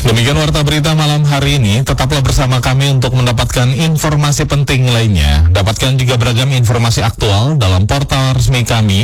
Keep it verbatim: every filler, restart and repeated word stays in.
Demikian warta berita malam hari ini. Tetaplah bersama kami untuk mendapatkan informasi penting lainnya. Dapatkan juga beragam informasi aktual dalam portal resmi kami